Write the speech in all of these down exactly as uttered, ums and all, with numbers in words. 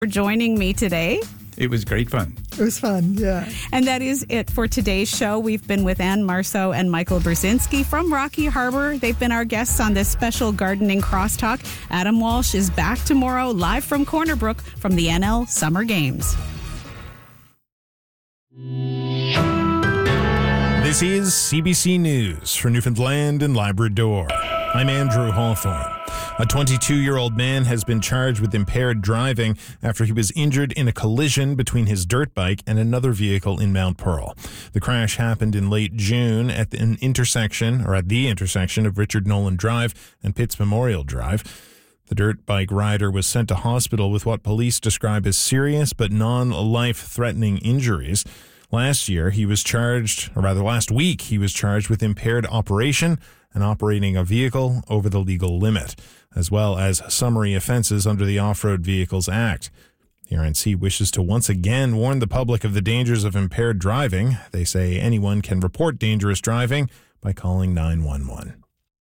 for joining me today. It was great fun. It was fun, yeah. And that is it for today's show. We've been with Ann Marceau and Michael Brzezinski from Rocky Harbor. They've been our guests on this special gardening crosstalk. Adam Walsh is back tomorrow, live from Corner Brook from the N L Summer Games. This is C B C News for Newfoundland and Labrador. I'm Andrew Hawthorne. A twenty-two-year-old man has been charged with impaired driving after he was injured in a collision between his dirt bike and another vehicle in Mount Pearl. The crash happened in late June at an intersection, or at the intersection of Richard Nolan Drive and Pitts Memorial Drive. The dirt bike rider was sent to hospital with what police describe as serious but non-life-threatening injuries. Last year, he was charged, or rather last week, he was charged with impaired operation and operating a vehicle over the legal limit, as well as summary offenses under the Off-Road Vehicles Act. The R N C wishes to once again warn the public of the dangers of impaired driving. They say anyone can report dangerous driving by calling nine one one.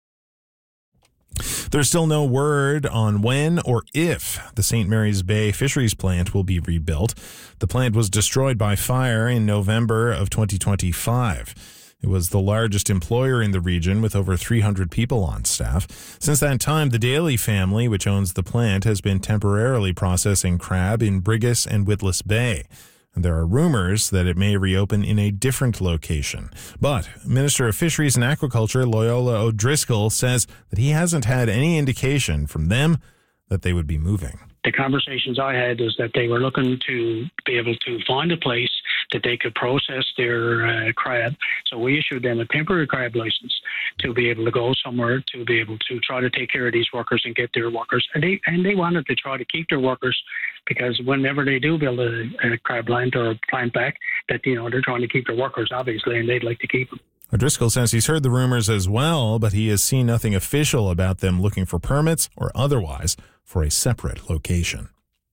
There's still no word on when or if the Saint Mary's Bay fisheries plant will be rebuilt. The plant was destroyed by fire in November of twenty twenty-five. It was the largest employer in the region with over three hundred people on staff. Since that time, the Daly family, which owns the plant, has been temporarily processing crab in Brigus and Witless Bay. And there are rumors that it may reopen in a different location. But Minister of Fisheries and Aquaculture, Loyola O'Driscoll, says that he hasn't had any indication from them that they would be moving. The conversations I had is that they were looking to be able to find a place that they could process their uh, crab. So we issued them a temporary crab license to be able to go somewhere, to be able to try to take care of these workers and get their workers. And they and they wanted to try to keep their workers, because whenever they do build a, a crab plant or a plant back, that, you know, they're trying to keep their workers, obviously, and they'd like to keep them. O'Driscoll says he's heard the rumors as well, but he has seen nothing official about them looking for permits or otherwise for a separate location.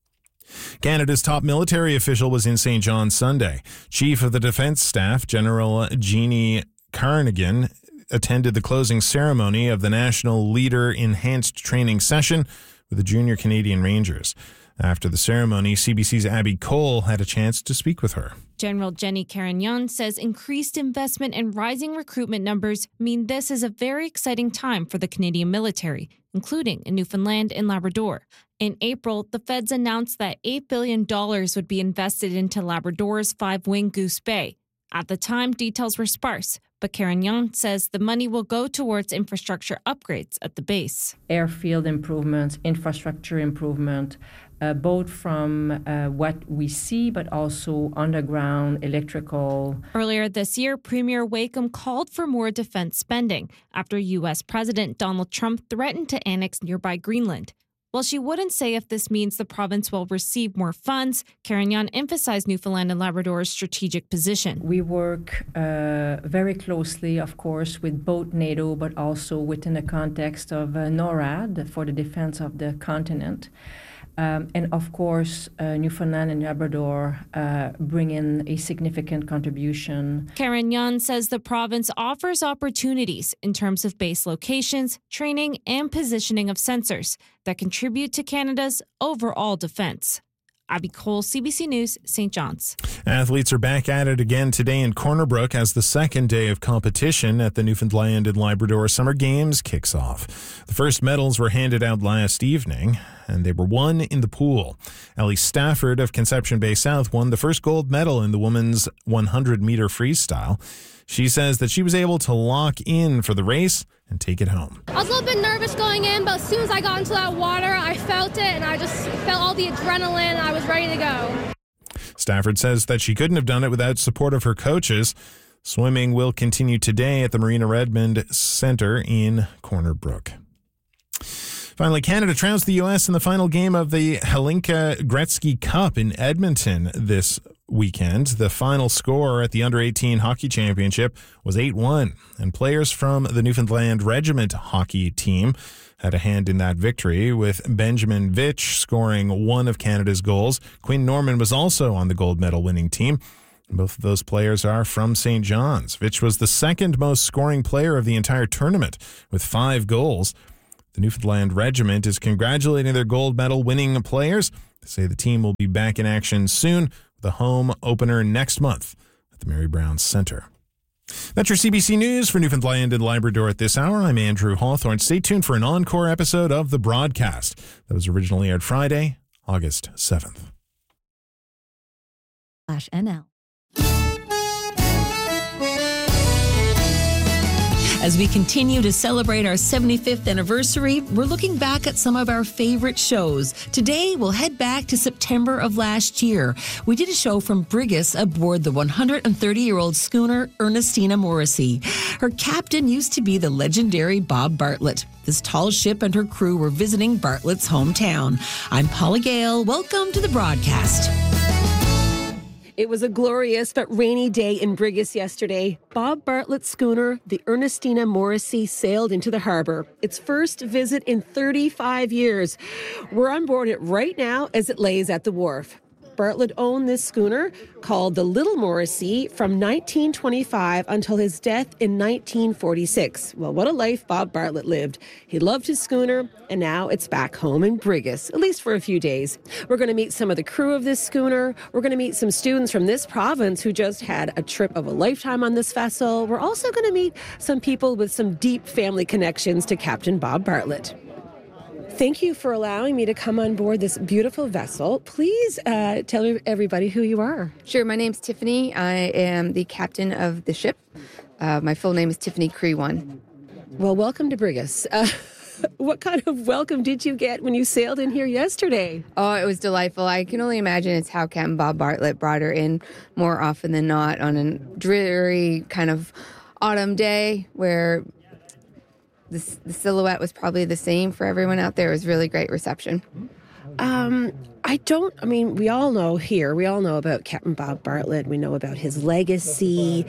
Canada's top military official was in Saint John Sunday. Chief of the Defence Staff, General Jeannie Carnigan, attended the closing ceremony of the National Leader Enhanced Training Session with the Junior Canadian Rangers. After the ceremony, C B C's Abby Cole had a chance to speak with her. General Jenny Carignan says increased investment and rising recruitment numbers mean this is a very exciting time for the Canadian military, including in Newfoundland and Labrador. In April, the feds announced that eight billion dollars would be invested into Labrador's five-wing Goose Bay. At the time, details were sparse, but Carignan says the money will go towards infrastructure upgrades at the base. Airfield improvements, infrastructure improvement, uh, both from uh, what we see, but also underground, electrical. Earlier this year, Premier Wakeham called for more defense spending after U S President Donald Trump threatened to annex nearby Greenland. While she wouldn't say if this means the province will receive more funds, Carignan emphasized Newfoundland and Labrador's strategic position. We work uh, very closely, of course, with both NATO, but also within the context of uh, NORAD for the defense of the continent. Um, and of course, uh, Newfoundland and Labrador uh, bring in a significant contribution. Carignan says the province offers opportunities in terms of base locations, training, and positioning of sensors that contribute to Canada's overall defense. Abby Cole, C B C News, Saint John's. Athletes are back at it again today in Corner Brook as the second day of competition at the Newfoundland and Labrador Summer Games kicks off. The first medals were handed out last evening, and they were won in the pool. Ellie Stafford of Conception Bay South won the first gold medal in the women's one hundred meter freestyle. She says that she was able to lock in for the race and take it home. I was a little bit nervous going in, but as soon as I got into that water, I felt it, and I just felt all the adrenaline, and I was ready to go. Stafford says that she couldn't have done it without support of her coaches. Swimming will continue today at the Marina Redmond Center in Corner Brook. Finally, Canada trounced the U S in the final game of the Hlinka Gretzky Cup in Edmonton this weekend. The final score at the under eighteen hockey championship was eight one, and players from the Newfoundland Regiment hockey team had a hand in that victory, with Benjamin Vitch scoring one of Canada's goals. Quinn Norman was also on the gold medal winning team. Both of those players are from Saint John's. Vitch was the second most scoring player of the entire tournament with five goals. The Newfoundland Regiment is congratulating their gold medal winning players. They say the team will be back in action soon with a home opener next month at the Mary Brown Centre. That's your C B C News for Newfoundland and Labrador at this hour. I'm Andrew Hawthorne. Stay tuned for an encore episode of The Broadcast that was originally aired Friday, August seventh. Slash N L. As we continue to celebrate our seventy-fifth anniversary, we're looking back at some of our favorite shows. Today, we'll head back to September of last year. We did a show from Brigus aboard the one hundred thirty-year-old schooner Ernestina Morrissey. Her captain used to be the legendary Bob Bartlett. This tall ship and her crew were visiting Bartlett's hometown. I'm Paula Gale. Welcome to the broadcast. It was a glorious but rainy day in Brigus yesterday. Bob Bartlett's schooner, the Ernestina Morrissey, sailed into the harbor. Its first visit in thirty-five years. We're on board it right now as it lays at the wharf. Bartlett owned this schooner, called the Little Morrissey, from nineteen twenty-five until his death in nineteen forty-six. Well, what a life Bob Bartlett lived. He loved his schooner, and now it's back home in Brigus, at least for a few days. We're going to meet some of the crew of this schooner. We're going to meet some students from this province who just had a trip of a lifetime on this vessel. We're also going to meet some people with some deep family connections to Captain Bob Bartlett. Thank you for allowing me to come on board this beautiful vessel. Please uh, tell everybody who you are. Sure. My name's Tiffany. I am the captain of the ship. Uh, my full name is Tiffany Cree-One. Well, welcome to Brigus. Uh, what kind of welcome did you get when you sailed in here yesterday? Oh, it was delightful. I can only imagine it's how Captain Bob Bartlett brought her in more often than not on a dreary kind of autumn day where The, the silhouette was probably the same for everyone out there. It was really great reception. Um, I don't, I mean, we all know here, we all know about Captain Bob Bartlett. We know about his legacy.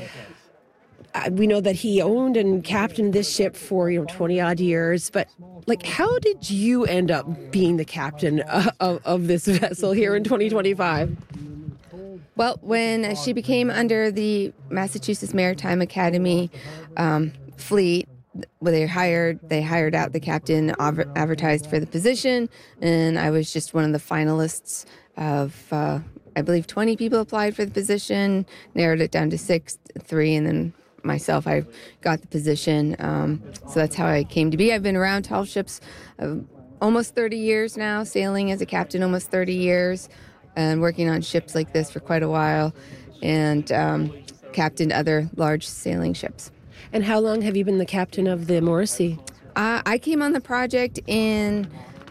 Uh, we know that he owned and captained this ship for, you know, twenty odd years. But, like, how did you end up being the captain of, of, of this vessel here in twenty twenty-five? Well, when she became under the Massachusetts Maritime Academy um, fleet, Well, they hired they hired out the captain, advertised for the position, and I was just one of the finalists of, uh, I believe, twenty people applied for the position, narrowed it down to six, three, and then myself, I got the position. Um, so that's how I came to be. I've been around tall ships uh, almost thirty years now, sailing as a captain almost thirty years, and working on ships like this for quite a while, and um, captained other large sailing ships. And how long have you been the captain of the Morrissey? Uh, I came on the project in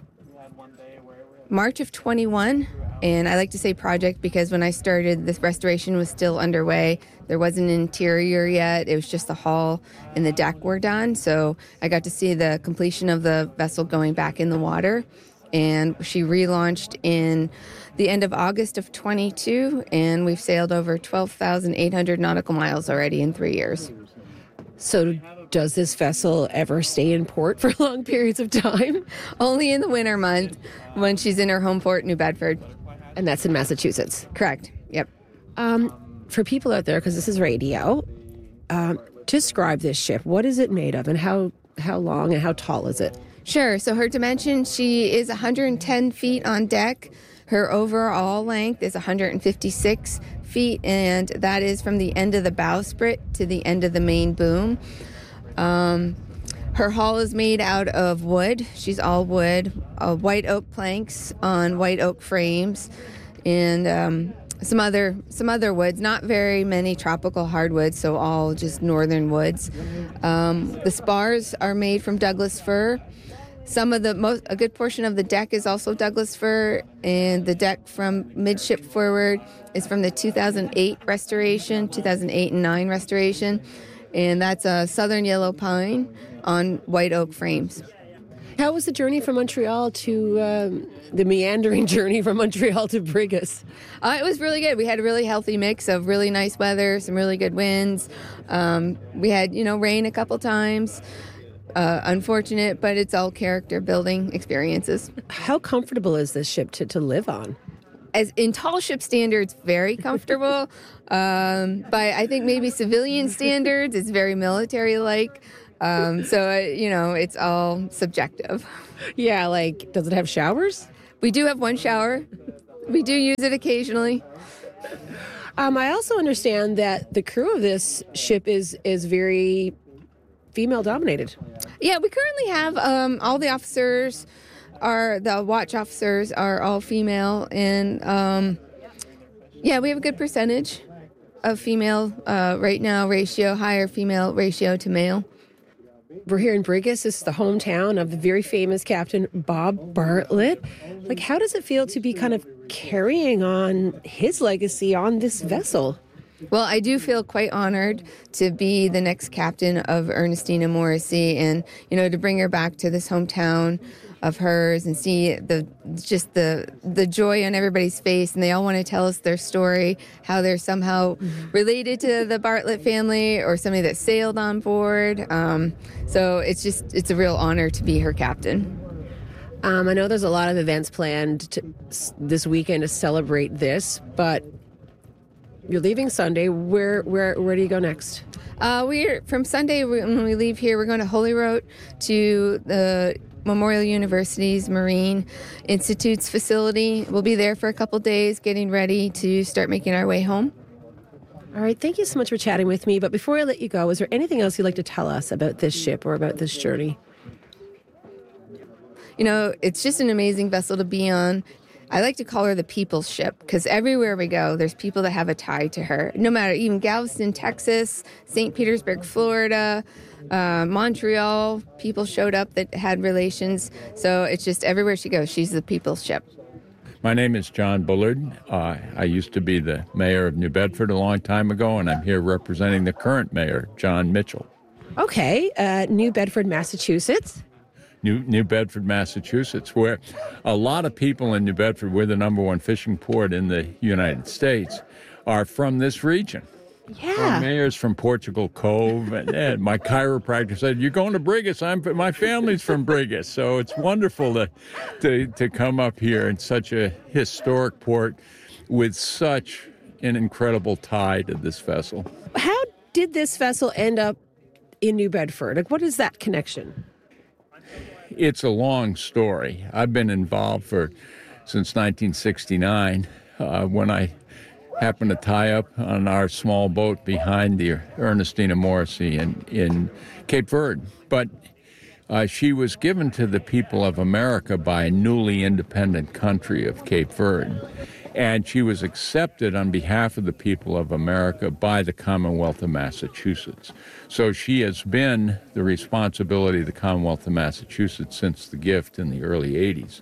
March of twenty-one, and I like to say project because when I started, this restoration was still underway. There wasn't an interior yet. It was just the hull and the deck were done. So I got to see the completion of the vessel going back in the water, and she relaunched in the end of August of twenty-two, and we've sailed over twelve thousand eight hundred nautical miles already in three years. So does this vessel ever stay in port for long periods of time? Only in the winter month when she's in her home port, New Bedford. And that's in Massachusetts? Correct. Yep. Um, for people out there, because this is radio, um, describe this ship. What is it made of, and how, how long and how tall is it? Sure. So her dimension, she is one hundred ten feet on deck. Her overall length is one hundred fifty-six feet, and that is from the end of the bowsprit to the end of the main boom. Um, her hull is made out of wood. She's all wood, uh, white oak planks on white oak frames, and um, some other some other woods. Not very many tropical hardwoods, so all just northern woods. Um, the spars are made from Douglas fir. Some of the most, a good portion of the deck is also Douglas fir, and the deck from midship forward is from the two thousand eight restoration, two thousand eight and nine restoration, and that's a southern yellow pine on white oak frames. How was the journey from Montreal to um, the meandering journey from Montreal to Brigus? Uh, it was really good. We had a really healthy mix of really nice weather, some really good winds. Um, we had, you know, rain a couple times. Uh, unfortunate, but it's all character building experiences. How comfortable is this ship to, to live on? As in tall ship standards, very comfortable. um, by I think maybe civilian standards, it's very military-like. Um, so, uh, you know, it's all subjective. Yeah, like, does it have showers? We do have one shower. We do use it occasionally. Um, I also understand that the crew of this ship is is very female dominated. Yeah, we currently have um, all the officers are the watch officers are all female, and um, yeah, we have a good percentage of female uh, right now. Ratio higher female ratio to male. We're here in Brigus. This is the hometown of the very famous Captain Bob Bartlett. Like, how does it feel to be kind of carrying on his legacy on this vessel? Well, I do feel quite honored to be the next captain of Ernestina Morrissey, and, you know, to bring her back to this hometown of hers and see the just the the joy on everybody's face, and they all want to tell us their story, how they're somehow related to the Bartlett family or somebody that sailed on board. Um, so it's just it's a real honor to be her captain. Um, I know there's a lot of events planned to, this weekend to celebrate this, but you're leaving Sunday. Where where where do you go next? Uh, we're from Sunday when we leave here. We're going to Holyrood to the Memorial University's Marine Institute's facility. We'll be there for a couple days, getting ready to start making our way home. All right, thank you so much for chatting with me. But before I let you go, is there anything else you'd like to tell us about this ship or about this journey? You know, it's just an amazing vessel to be on. I like to call her the people's ship because everywhere we go, there's people that have a tie to her. No matter, even Galveston, Texas, Saint Petersburg, Florida, uh, Montreal, people showed up that had relations. So it's just everywhere she goes, she's the people's ship. My name is John Bullard. Uh, I used to be the mayor of New Bedford a long time ago, and I'm here representing the current mayor, John Mitchell. Okay, uh, New Bedford, Massachusetts. New, New Bedford, Massachusetts, where a lot of people in New Bedford, we're the number one fishing port in the United States, are from this region. Yeah. Our mayor's from Portugal Cove, and, and my chiropractor said, "You're going to Brigus. I'm my family's from Brigus." So it's wonderful to, to to come up here in such a historic port with such an incredible tie to this vessel. How did this vessel end up in New Bedford? Like, what is that connection? It's a long story. I've been involved for since nineteen sixty-nine uh, when I happened to tie up on our small boat behind the Ernestina Morrissey in, in Cape Verde. But uh, she was given to the people of America by a newly independent country of Cape Verde. And she was accepted on behalf of the people of America by the Commonwealth of Massachusetts. So she has been the responsibility of the Commonwealth of Massachusetts since the gift in the early eighties.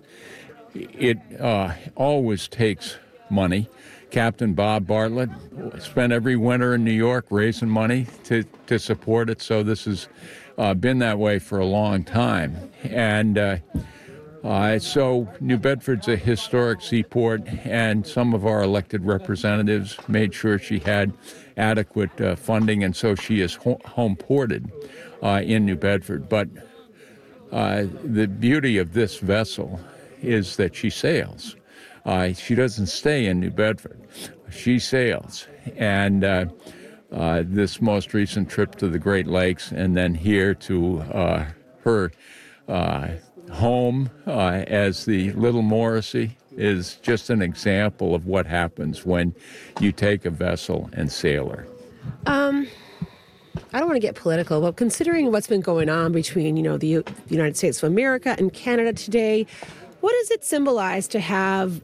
It uh, always takes money. Captain Bob Bartlett spent every winter in New York raising money to, to support it, so this has uh, been that way for a long time. And uh, uh, so New Bedford's a historic seaport, and some of our elected representatives made sure she had adequate uh, funding, and so she is ho- home ported uh, in New Bedford. But uh, the beauty of this vessel is that she sails. Uh, she doesn't stay in New Bedford. She sails. And uh, uh, this most recent trip to the Great Lakes and then here to uh, her uh, home uh, as the Little Morrissey is just an example of what happens when you take a vessel and sail her. Um, I don't want to get political, but considering what's been going on between, you know, the U- United States of America and Canada today, what does it symbolize to have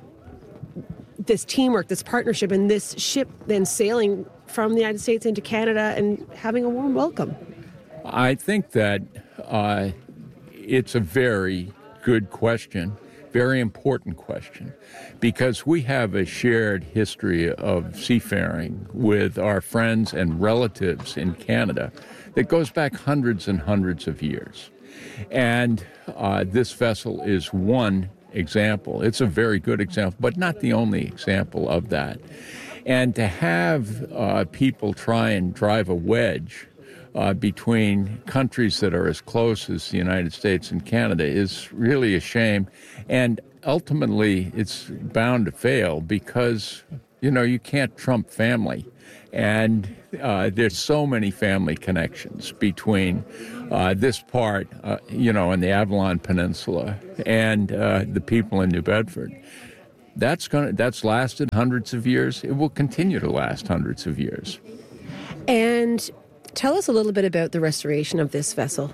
this teamwork, this partnership, and this ship then sailing from the United States into Canada and having a warm welcome? I think that uh, it's a very good question, very important question, because we have a shared history of seafaring with our friends and relatives in Canada that goes back hundreds and hundreds of years. And uh, this vessel is one example. It's a very good example, but not the only example of that. And to have uh, people try and drive a wedge uh, between countries that are as close as the United States and Canada is really a shame. And ultimately, it's bound to fail because, you know, you can't trump family. And uh, there's so many family connections between uh, this part, uh, you know, in the Avalon Peninsula and uh, the people in New Bedford. That's gonna. That's lasted hundreds of years. It will continue to last hundreds of years. And tell us a little bit about the restoration of this vessel.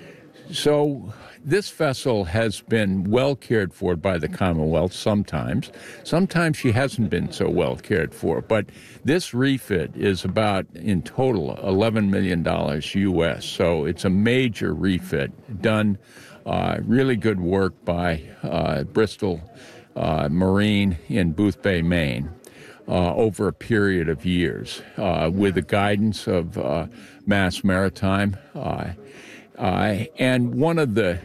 So this vessel has been well cared for by the Commonwealth sometimes. Sometimes she hasn't been so well cared for. But this refit is about, in total, eleven million dollars U S. So it's a major refit done, uh, really good work by uh, Bristol Uh, Marine in Boothbay, Maine, uh, over a period of years, uh, with the guidance of uh, Mass Maritime. Uh, uh, and one of the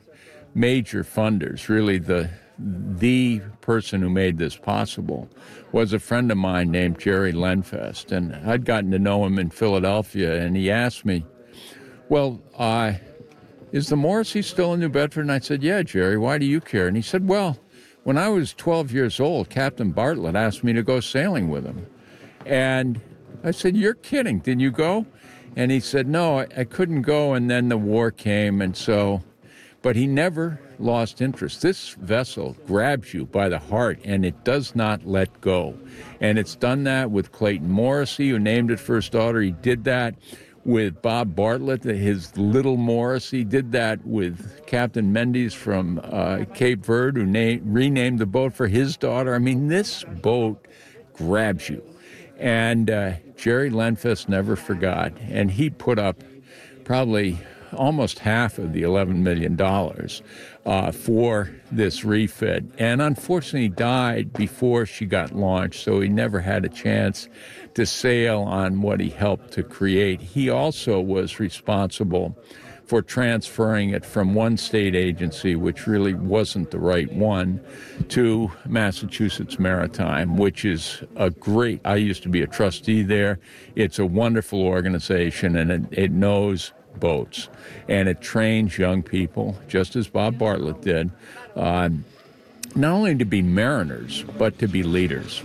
major funders, really the the person who made this possible, was a friend of mine named Jerry Lenfest. And I'd gotten to know him in Philadelphia, and he asked me, well, uh, is the Morrissey still in New Bedford? And I said, yeah, Jerry, why do you care? And he said, well, when I was twelve years old, Captain Bartlett asked me to go sailing with him. And I said, you're kidding. Did you go? And he said, no, I, I couldn't go. And then the war came. And so, but he never lost interest. This vessel grabs you by the heart, and it does not let go. And it's done that with Clayton Morrissey, who named it for his daughter. He did that with Bob Bartlett, his little Morrissey, did that with Captain Mendes from uh, Cape Verde, who na- renamed the boat for his daughter. I mean, this boat grabs you. And uh, Jerry Lenfest never forgot, and he put up probably almost half of the eleven million dollars uh, for this refit, and unfortunately died before she got launched, so he never had a chance to sail on what he helped to create. He also was responsible for transferring it from one state agency, which really wasn't the right one, to Massachusetts Maritime, which is a great, I used to be a trustee there. It's a wonderful organization, and it, it knows boats, and it trains young people, just as Bob Bartlett did, uh, not only to be mariners, but to be leaders.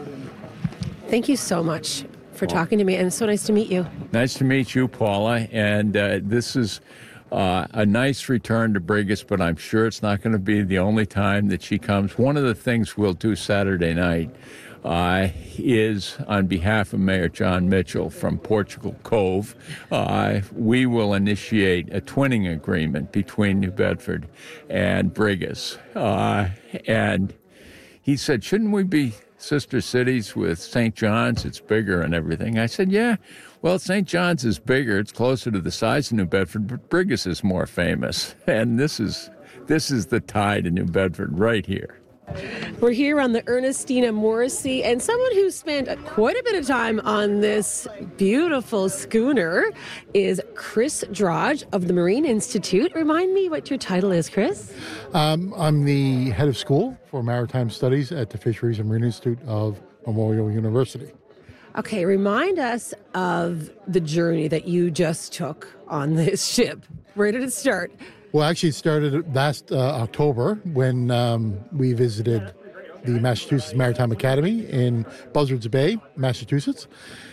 Thank you so much for talking to me, and so nice to meet you. Nice to meet you, Paula, and uh, this is uh, a nice return to Brigus, but I'm sure it's not going to be the only time that she comes. One of the things we'll do Saturday night Uh, is, on behalf of Mayor John Mitchell from Portugal Cove, uh, we will initiate a twinning agreement between New Bedford and Brigus. Uh, and he said, shouldn't we be sister cities with Saint John's? It's bigger and everything. I said, yeah, well, Saint John's is bigger. It's closer to the size of New Bedford, but Brigus is more famous. And this is, this is the tie to New Bedford right here. We're here on the Ernestina Morrissey, and someone who spent quite a bit of time on this beautiful schooner is Chris Drodge of the Marine Institute. Remind me what your title is, Chris? Um, I'm the head of school for maritime studies at the Fisheries and Marine Institute of Memorial University. Okay, remind us of the journey that you just took on this ship. Where did it start? Well, actually, it started last uh, October when um, we visited the Massachusetts Maritime Academy in Buzzards Bay, Massachusetts.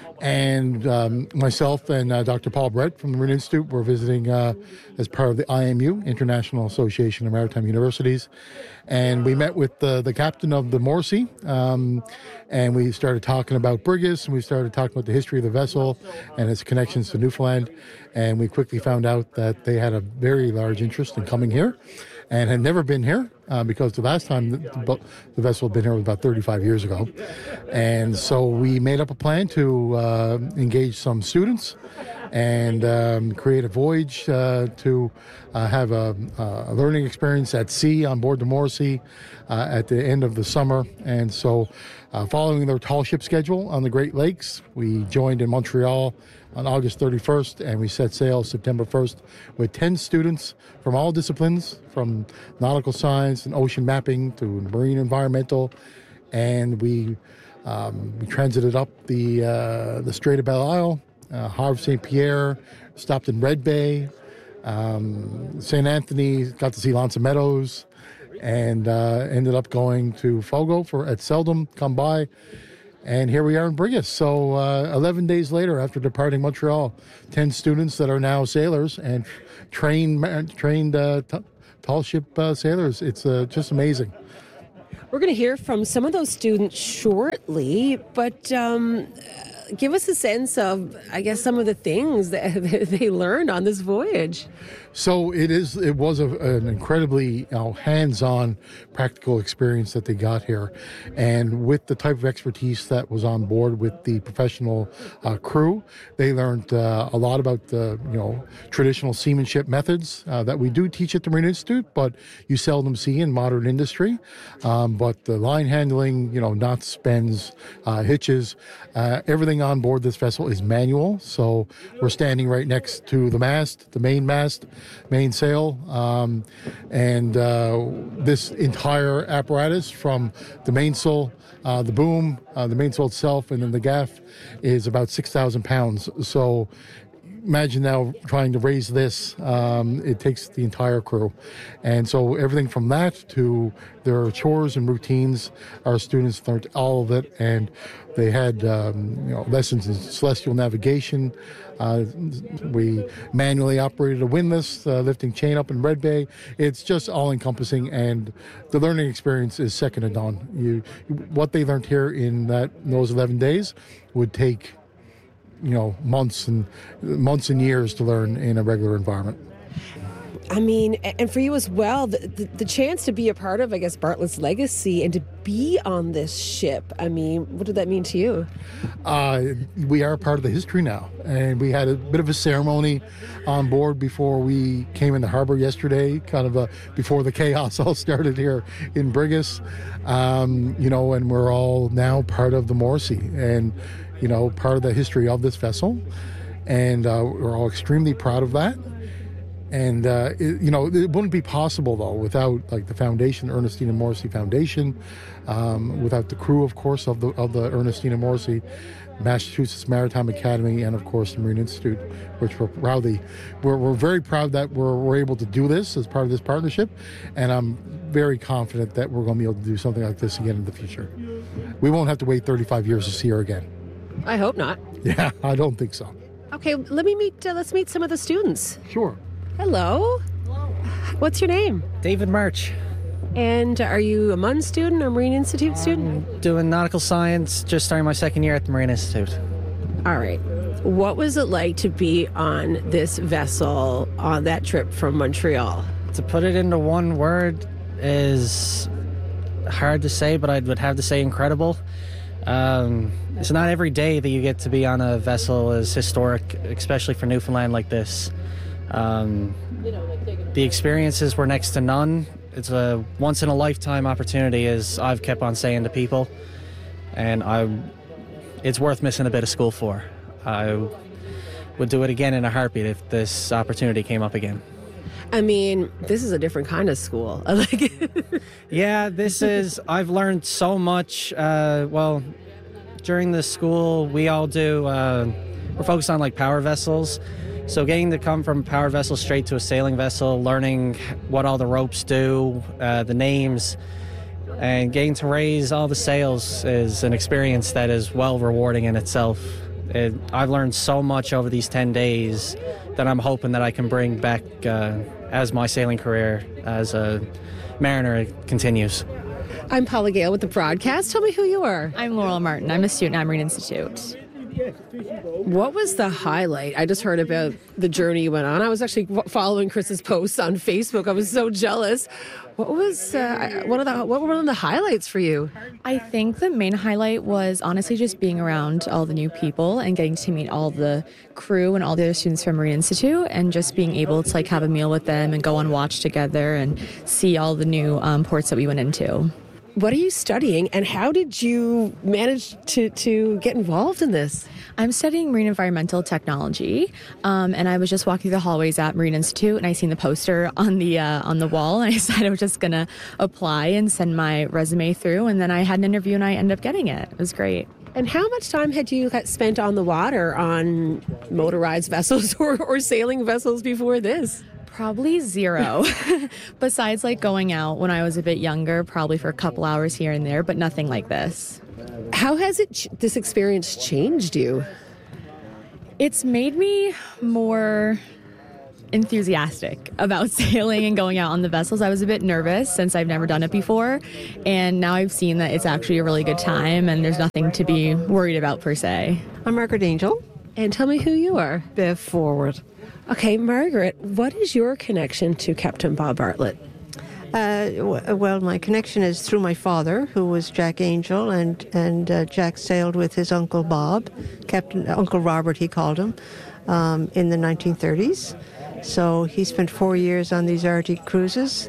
And um, myself and uh, Doctor Paul Brett from the Marine Institute were visiting uh, as part of the I M U, International Association of Maritime Universities. And we met with the, the captain of the Morrissey, um, and we started talking about Brigus, and we started talking about the history of the vessel and its connections to Newfoundland. And we quickly found out that they had a very large interest in coming here and had never been here uh, because the last time the, the vessel had been here was about thirty-five years ago. And so we made up a plan to uh, engage some students and um, create a voyage uh, to uh, have a, a learning experience at sea on board the Morrissey uh, at the end of the summer. And so uh, following their tall ship schedule on the Great Lakes, we joined in Montreal on August thirty-first, and we set sail September first with ten students from all disciplines, from nautical science and ocean mapping to marine environmental, and we um, we transited up the uh, the Strait of Belle Isle, uh, Havre Saint Pierre, stopped in Red Bay, um, Saint Anthony, got to see L'Anse Meadows, and uh, ended up going to Fogo for at Seldom, come by. And here we are in Brigus. So uh, eleven days later, after departing Montreal, ten students that are now sailors and trained trained uh, t- tall ship uh, sailors. It's uh, just amazing. We're going to hear from some of those students shortly, but um, give us a sense of, I guess, some of the things that they learned on this voyage. So it is. It was a, an incredibly you know, hands-on, practical experience that they got here, and with the type of expertise that was on board with the professional uh, crew, they learned uh, a lot about the you know traditional seamanship methods uh, that we do teach at the Marine Institute, but you seldom see in modern industry. Um, but the line handling, you know, knots, bends, uh, hitches, uh, everything on board this vessel is manual. So we're standing right next to the mast, the main mast. Main sail, um, and uh, this entire apparatus from the mainsail, uh, the boom, uh, the mainsail itself, and then the gaff is about six thousand pounds. So imagine now trying to raise this. Um, it takes the entire crew. And so everything from that to their chores and routines, our students learned all of it. And they had um, you know, lessons in celestial navigation. Uh, we manually operated a windlass, uh, lifting chain up in Red Bay. It's just all-encompassing, and the learning experience is second to none. You, what they learned here in that in those eleven days would take, you know, months and months and years to learn in a regular environment. I mean, and for you as well, the, the, the chance to be a part of, I guess, Bartlett's legacy and to be on this ship. I mean, what did that mean to you? Uh, we are part of the history now, and we had a bit of a ceremony on board before we came in the harbor yesterday, kind of a, before the chaos all started here in Brigus. Um, you know, and we're all now part of the Morrissey, and you know, part of the history of this vessel, and uh, we're all extremely proud of that. And, uh, it, you know, it wouldn't be possible, though, without, like, the foundation, Ernestina Morrissey Foundation, um, without the crew, of course, of the of the Ernestina Morrissey, Massachusetts Maritime Academy, and, of course, the Marine Institute, which we're proudly, we're, we're very proud that we're, we're able to do this as part of this partnership, and I'm very confident that we're going to be able to do something like this again in the future. We won't have to wait thirty-five years to see her again. I hope not. Yeah, I don't think so. Okay, let me meet, uh, let's meet some of the students. Sure. Hello. Hello. What's your name? David March. And are you a M U N student or Marine Institute student? I'm doing nautical science, just starting my second year at the Marine Institute. All right. What was it like to be on this vessel on that trip from Montreal? To put it into one word is hard to say, but I would have to say incredible. Um, it's not every day that you get to be on a vessel as historic, especially for Newfoundland like this. Um, the experiences were next to none. It's a once-in-a-lifetime opportunity, as I've kept on saying to people, and I, it's worth missing a bit of school for. I would do it again in a heartbeat if this opportunity came up again. I mean, this is a different kind of school. I like it. Yeah, this is, I've learned so much. Uh, well, during the school, we all do, uh, we're focused on like power vessels. So getting to come from a power vessel straight to a sailing vessel, learning what all the ropes do, uh, the names, and getting to raise all the sails is an experience that is well rewarding in itself. It, I've learned so much over these ten days that I'm hoping that I can bring back uh, as my sailing career as a mariner continues. I'm Paula Gale with the broadcast. Tell me who you are. I'm Laurel Martin. I'm a student at Marine Institute. What was the highlight? I just heard about the journey you went on. I was actually following Chris's posts on Facebook. I was so jealous. What was uh, one of the what were one of the highlights for you? I think the main highlight was honestly just being around all the new people and getting to meet all the crew and all the other students from Marine Institute, and just being able to like have a meal with them and go on watch together and see all the new um, ports that we went into. What are you studying, and how did you manage to, to get involved in this? I'm studying marine environmental technology, um, and I was just walking through the hallways at Marine Institute, and I seen the poster on the uh, on the wall, and I decided I was just going to apply and send my resume through, and then I had an interview, and I ended up getting it. It was great. And how much time had you spent on the water on motorized vessels or, or sailing vessels before this? Probably zero. Besides like going out when I was a bit younger, probably for a couple hours here and there, but nothing like this. How has it this experience changed you? It's made me more enthusiastic about sailing and going out on the vessels. I was a bit nervous since I've never done it before, and now I've seen that it's actually a really good time and there's nothing to be worried about per se. I'm Margaret Angel. And tell me who you are. Bev Forward. Okay, Margaret, what is your connection to Captain Bob Bartlett? Uh, w- well, my connection is through my father, who was Jack Angel, and and uh, Jack sailed with his Uncle Bob, Captain Uncle Robert, he called him, um, in the nineteen thirties. So he spent four years on these Arctic cruises,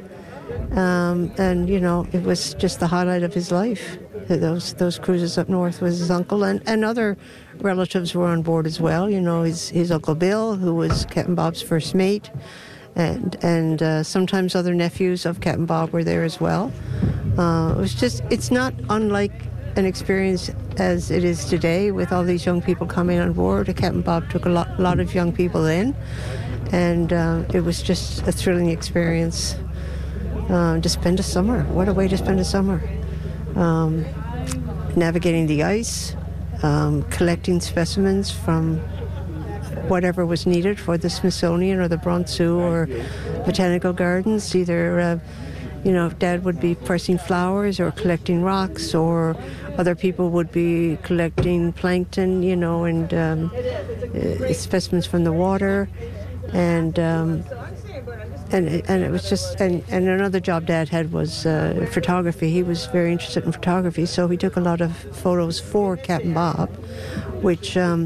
um, and you know it was just the highlight of his life. Those those cruises up north with his uncle, and, and other relatives were on board as well. You know, his his Uncle Bill, who was Captain Bob's first mate. And and uh, sometimes other nephews of Captain Bob were there as well. Uh, it was just, it's not unlike an experience as it is today with all these young people coming on board. Captain Bob took a lot, lot of young people in, and uh, it was just a thrilling experience uh, to spend a summer. What a way to spend a summer. Um, navigating the ice, um, collecting specimens from whatever was needed for the Smithsonian or the Bronx-Zoo or Botanical Gardens. Either, uh, you know, Dad would be pressing flowers or collecting rocks, or other people would be collecting plankton, you know, and um, uh, specimens from the water. And um, and and it was just, and, and another job Dad had was uh, photography. He was very interested in photography, so he took a lot of photos for Captain Bob, which... Um,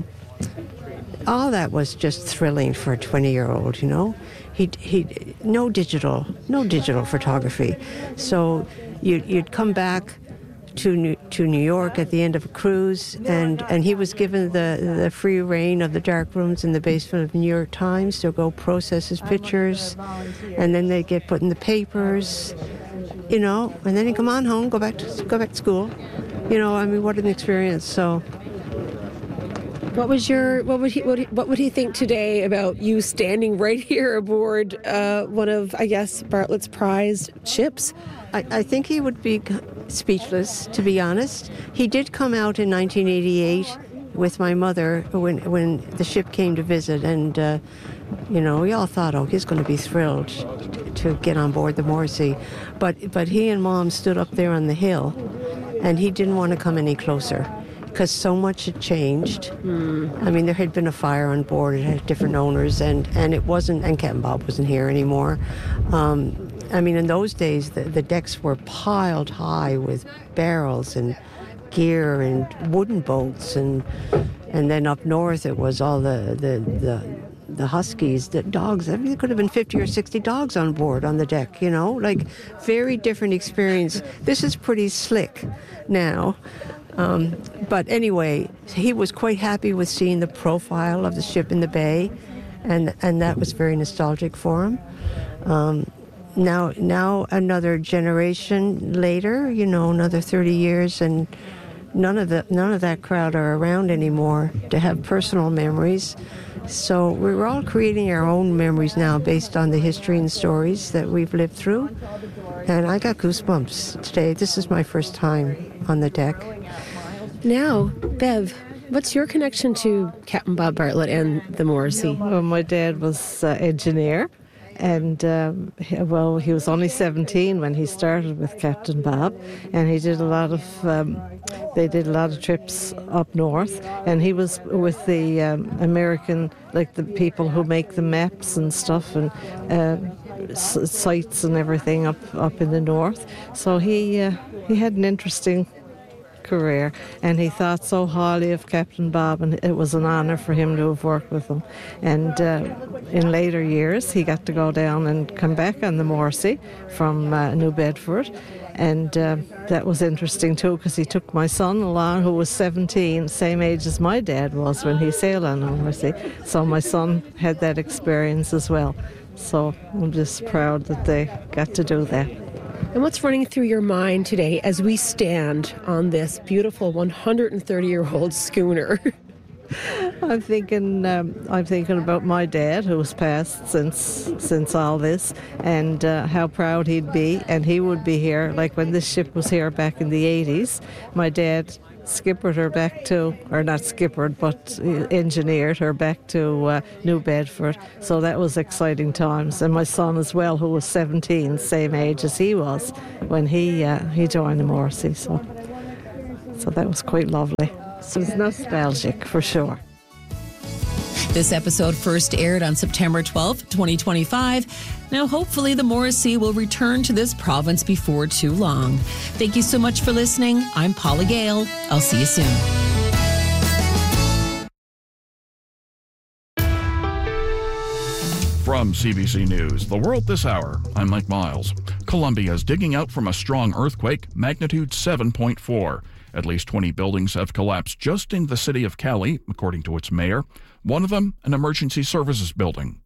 all that was just thrilling for a twenty-year-old, you know. He he no digital, no digital photography. So you you'd come back to New, to New York at the end of a cruise, and, and he was given the the free reign of the dark rooms in the basement of the New York Times to go process his pictures, and then they'd get put in the papers, you know. And then he'd come on home, go back to go back to school, you know. I mean, what an experience. So. What was your what would he what, what would he think today about you standing right here aboard uh, one of, I guess, Bartlett's prized ships? I, I think he would be speechless, to be honest. He did come out in nineteen eighty-eight with my mother when when the ship came to visit, and uh, you know, we all thought, oh, he's going to be thrilled to get on board the Morrissey, but but he and Mom stood up there on the hill, and he didn't want to come any closer, because so much had changed. Mm. I mean, there had been a fire on board. It had different owners, and, and it wasn't, and Captain Bob wasn't here anymore. Um, I mean, in those days, the, the decks were piled high with barrels and gear and wooden boats, and and then up north it was all the the the, the huskies, the dogs. I mean, there could have been fifty or sixty dogs on board on the deck, you know, like very different experience. This is pretty slick now. Um, but anyway, he was quite happy with seeing the profile of the ship in the bay, and and that was very nostalgic for him. Um, now, now another generation later, you know, another thirty years, and none of the none of that crowd are around anymore to have personal memories. So we're all creating our own memories now based on the history and stories that we've lived through. And I got goosebumps today. This is my first time on the deck. Now, Bev, what's your connection to Captain Bob Bartlett and the Morrissey? Well, my dad was uh, engineer, and um, he, well, he was only seventeen when he started with Captain Bob, and he did a lot of, um, they did a lot of trips up north, and he was with the um, American, like the people who make the maps and stuff, and uh, s- sites and everything up, up in the north. So he uh, he had an interesting career, and he thought so highly of Captain Bob, and it was an honour for him to have worked with him. And uh, in later years he got to go down and come back on the Morrissey from uh, New Bedford, and uh, that was interesting too, because he took my son along, who was seventeen, same age as my dad was when he sailed on the Morrissey. So my son had that experience as well, so I'm just proud that they got to do that. And what's running through your mind today as we stand on this beautiful one hundred thirty-year-old schooner? I'm thinking, um, I'm thinking about my dad, who was passed since since all this, and uh, how proud he'd be, and he would be here. Like when this ship was here back in the eighties, my dad skippered her back to, or not skippered, but engineered her back to uh, New Bedford. So that was exciting times. And my son as well, who was seventeen, same age as he was when he uh, he joined the Morrissey. So, so that was quite lovely. So it's nostalgic for sure. This episode first aired on September twelfth, twenty twenty-five. Now, hopefully, the Morrissey will return to this province before too long. Thank you so much for listening. I'm Paula Gale. I'll see you soon. From C B C News, The World This Hour, I'm Mike Miles. Colombia is digging out from a strong earthquake, magnitude seven point four. At least twenty buildings have collapsed just in the city of Cali, according to its mayor. One of them, an emergency services building.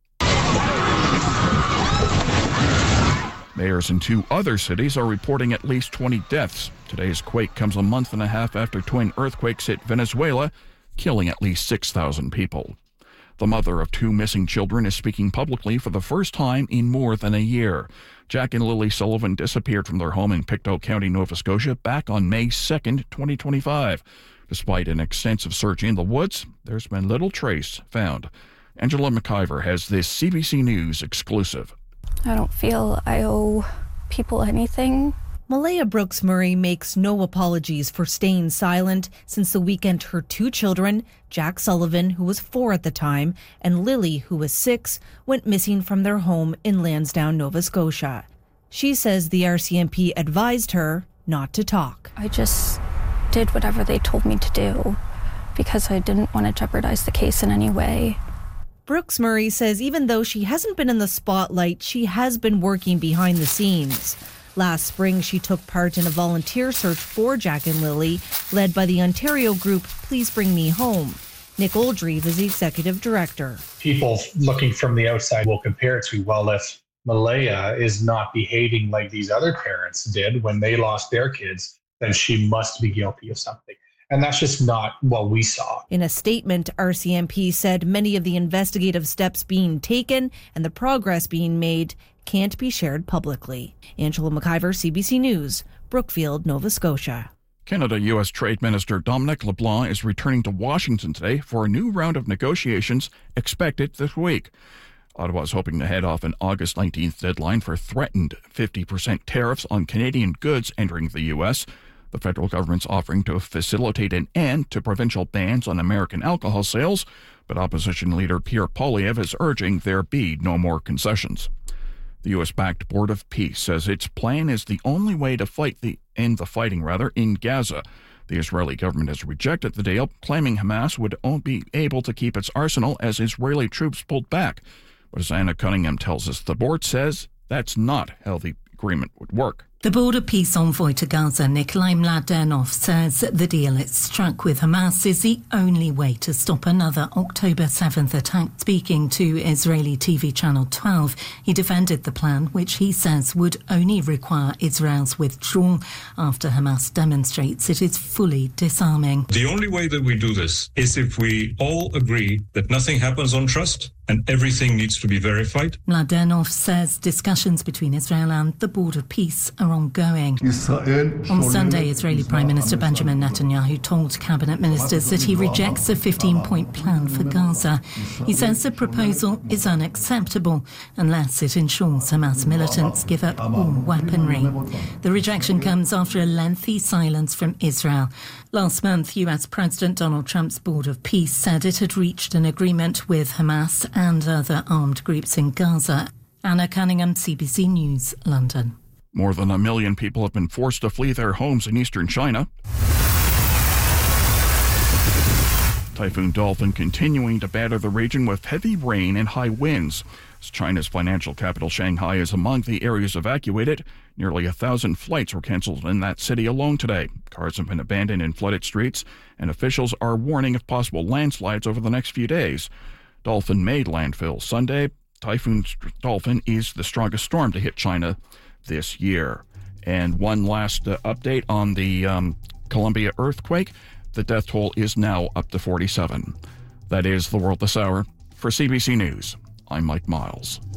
Mayors in two other cities are reporting at least twenty deaths. Today's quake comes a month and a half after twin earthquakes hit Venezuela, killing at least six thousand people. The mother of two missing children is speaking publicly for the first time in more than a year. Jack and Lily Sullivan disappeared from their home in Pictou County, Nova Scotia, back on May second, twenty twenty-five. Despite an extensive search in the woods, there's been little trace found. Angela McIver has this C B C News exclusive. I don't feel I owe people anything. Malaya Brooks Murray makes no apologies for staying silent since the weekend her two children, Jack Sullivan, who was four at the time, and Lily, who was six, went missing from their home in Lansdowne, Nova Scotia. She says the R C M P advised her not to talk. I just did whatever they told me to do because I didn't want to jeopardize the case in any way. Brooks Murray says even though she hasn't been in the spotlight, she has been working behind the scenes. Last spring, she took part in a volunteer search for Jack and Lily, led by the Ontario group Please Bring Me Home. Nick Oldreive is the executive director. People looking from the outside will compare it to, well, if Malaya is not behaving like these other parents did when they lost their kids, then she must be guilty of something. And that's just not what we saw. In a statement, R C M P said many of the investigative steps being taken and the progress being made can't be shared publicly. Angela McIver, C B C News, Brookfield, Nova Scotia. Canada-U S Trade Minister Dominic LeBlanc is returning to Washington today for a new round of negotiations expected this week. Ottawa is hoping to head off an August nineteenth deadline for threatened fifty percent tariffs on Canadian goods entering the U S. The federal government's offering to facilitate an end to provincial bans on American alcohol sales, but opposition leader Pierre Poilievre is urging there be no more concessions. The U S-backed Board of Peace says its plan is the only way to fight the end the fighting rather in Gaza. The Israeli government has rejected the deal, claiming Hamas would only be able to keep its arsenal as Israeli troops pulled back. But as Anna Cunningham tells us, the board says that's not how the agreement would work. The Board of Peace envoy to Gaza, Nikolai Mladenov, says the deal it struck with Hamas is the only way to stop another October seventh attack. Speaking to Israeli T V Channel twelve, he defended the plan, which he says would only require Israel's withdrawal after Hamas demonstrates it is fully disarming. The only way that we do this is if we all agree that nothing happens on trust and everything needs to be verified. Mladenov says discussions between Israel and the Board of Peace are ongoing. On Sunday, Israeli Prime Minister Benjamin Netanyahu told cabinet ministers that he rejects a fifteen-point plan for Gaza. He says the proposal is unacceptable unless it ensures Hamas militants give up all weaponry. The rejection comes after a lengthy silence from Israel. Last month, U S President Donald Trump's Board of Peace said it had reached an agreement with Hamas and other armed groups in Gaza. Anna Cunningham, C B C News, London. More than a million people have been forced to flee their homes in eastern China. Typhoon Dolphin continuing to batter the region with heavy rain and high winds. As China's financial capital, Shanghai, is among the areas evacuated. Nearly a thousand flights were cancelled in that city alone today. Cars have been abandoned in flooded streets, and officials are warning of possible landslides over the next few days. Dolphin made landfall Sunday. Typhoon Dolphin is the strongest storm to hit China this year. And one last uh, update on the um, Colombia earthquake. The death toll is now up to forty-seven. That is The World This Hour. For C B C News, I'm Mike Miles.